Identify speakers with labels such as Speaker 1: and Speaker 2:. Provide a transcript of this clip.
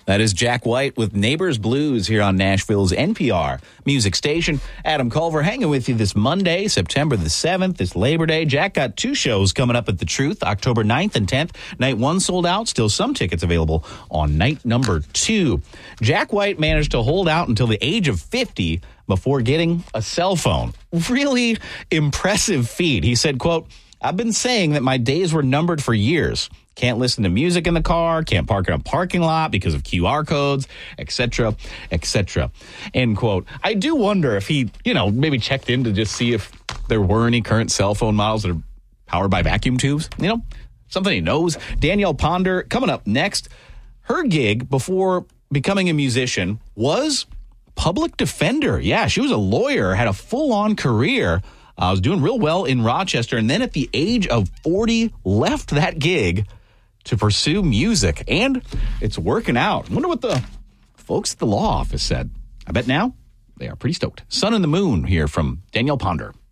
Speaker 1: That is Jack White with Neighbors Blues here on Nashville's NPR music station. Adam Culver hanging with you this Monday, September the 7th. It's Labor Day. Jack got two shows coming up at The Truth, October 9th and 10th. Night one sold out. Still some tickets available on night number 2. Jack White managed to hold out until the age of 50 before getting a cell phone. Really impressive feat. He said, quote, "I've been saying that my days were numbered for years. Can't listen to music in the car, can't park in a parking lot because of QR codes, etc., etc." End quote. I do wonder if he, maybe checked in to just see if there were any current cell phone models that are powered by vacuum tubes. Something he knows. Danielle Ponder, coming up next. Her gig before becoming a musician was public defender. Yeah, she was a lawyer, had a full-on career. Was doing real well in Rochester, and then at the age of 40, left that gig to pursue music, and it's working out. I wonder what the folks at the law office said. I bet now they are pretty stoked. Sun and the Moon here from Danielle Ponder.